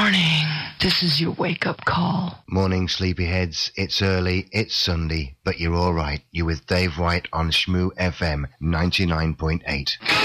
Morning. This is your wake-up call. Morning, sleepyheads. It's early, it's Sunday, but you're all right. You're with Dave White on Shmoo FM 99.8.